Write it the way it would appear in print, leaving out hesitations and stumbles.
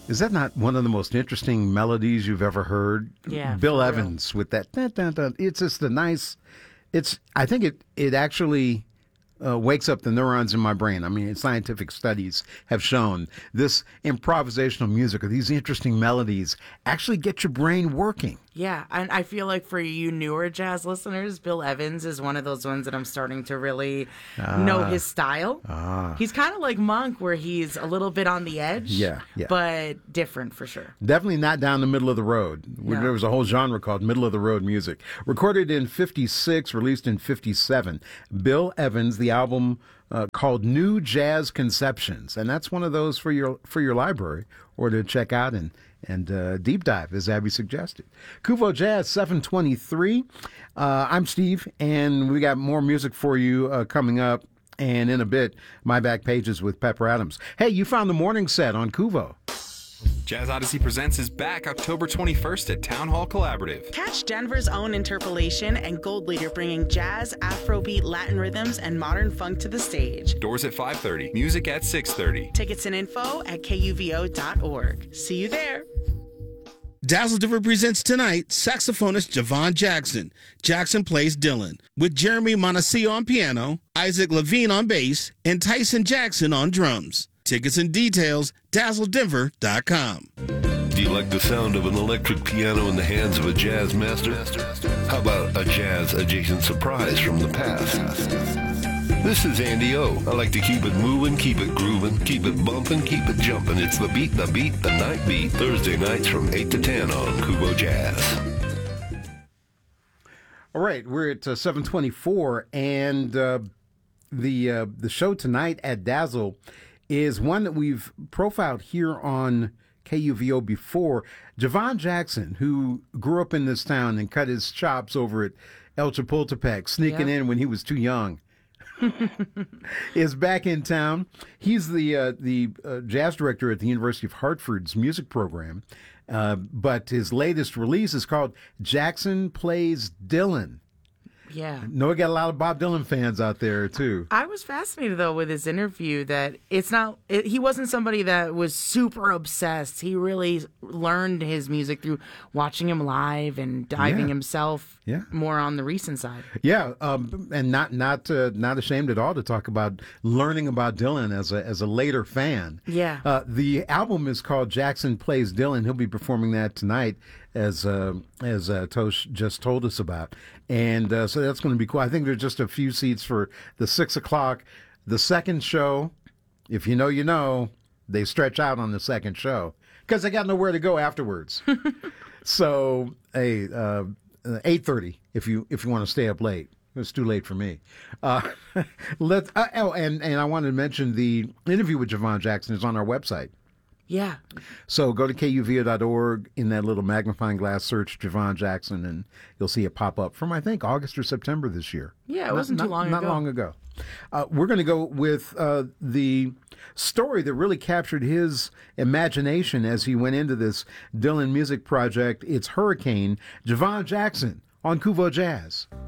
Is that not one of the most interesting melodies you've ever heard? Yeah, Bill for real. Evans with that. Dun, dun, dun. It's just a nice. I think it actually wakes up the neurons in my brain. I mean, scientific studies have shown this improvisational music or these interesting melodies actually get your brain working. Yeah, and I feel like for you newer jazz listeners, Bill Evans is one of those ones that I'm starting to really know his style. He's kind of like Monk, where he's a little bit on the edge, Yeah. but different for sure. Definitely not down the middle of the road. No. There was a whole genre called middle of the road music. Recorded in 56, released in 57. Bill Evans, the album called New Jazz Conceptions. And that's one of those for your library or to check out and deep dive, as Abby suggested. Kuvo Jazz 723. I'm Steve, and we got more music for you coming up. And in a bit, My Back Pages with Pepper Adams. Hey, you found the morning set on Kuvo. Jazz Odyssey Presents is back October 21st at Town Hall Collaborative. Catch Denver's own Interpolation and Gold Leader bringing jazz, Afrobeat, Latin rhythms, and modern funk to the stage. Doors at 5:30, music at 6:30. Tickets and info at kuvo.org. See you there. Dazzle Denver presents tonight saxophonist Javon Jackson. Jackson plays Dylan, with Jeremy Monacio on piano, Isaac Levine on bass, and Tyson Jackson on drums. Tickets and details, dazzledenver.com. Do you like the sound of an electric piano in the hands of a jazz master? How about a jazz-adjacent surprise from the past? This is Andy O. I like to keep it moving, keep it grooving, keep it bumping, keep it jumping. It's the beat, the night beat. Thursday nights from 8 to 10 on Kubo Jazz. All right, we're at 7:24, and the show tonight at Dazzle is one that we've profiled here on KUVO before. Javon Jackson, who grew up in this town and cut his chops over at El Chapultepec, sneaking in when he was too young, is back in town. He's the jazz director at the University of Hartford's music program, but his latest release is called Jackson Plays Dylan. Yeah. No, we got a lot of Bob Dylan fans out there, too. I was fascinated, though, with his interview that he wasn't somebody that was super obsessed. He really learned his music through watching him live and diving himself more on the recent side. Yeah, and not ashamed at all to talk about learning about Dylan as a later fan. Yeah. The album is called Jackson Plays Dylan. He'll be performing that tonight, as Tosh just told us about. And so that's going to be cool. I think there's just a few seats for the 6 o'clock. The second show, if you know, you know, they stretch out on the second show because they got nowhere to go afterwards. So, hey, 8:30 if you want to stay up late. It's too late for me. And I wanted to mention the interview with Javon Jackson is on our website. Yeah. So go to KUVO.org, in that little magnifying glass, search Javon Jackson, and you'll see it pop up from, I think, August or September this year. Yeah, it wasn't too long ago. Not long ago. We're going to go with the story that really captured his imagination as he went into this Dylan music project. It's Hurricane, Javon Jackson on Kuvo Jazz.